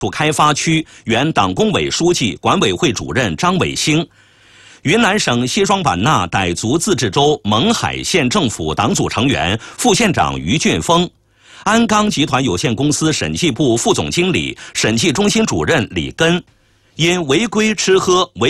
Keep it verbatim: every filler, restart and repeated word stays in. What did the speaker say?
属开发区原党工委书记、管委会主任张伟星，云南省西双版纳傣族自治州勐海县政府党组成员、副县长于俊峰，鞍钢集团有限公司审计部副总经理、审计中心主任李根，因违规吃喝违